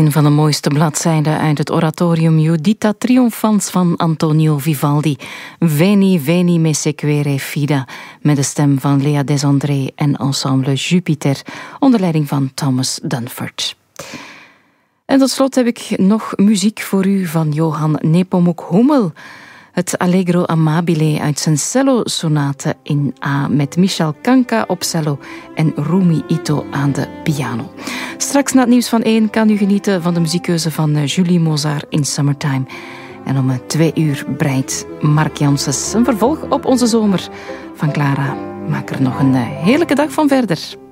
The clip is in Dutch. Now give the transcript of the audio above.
Een van de mooiste bladzijden uit het oratorium Judita Triomphans van Antonio Vivaldi. Veni, veni me sequere fida, met de stem van Lea Desandré en ensemble Jupiter, onder leiding van Thomas Dunford. En tot slot heb ik nog muziek voor u van Johann Nepomuk Hummel. Het Allegro Amabile uit zijn cello-sonate in A met Michel Kanka op cello en Rumi Ito aan de piano. Straks na het nieuws van 1 kan u genieten van de muziekkeuze van Julie Mozart in Summertime. En om 2 uur breidt Mark Janssens een vervolg op onze zomer van Clara. Maak er nog een heerlijke dag van verder.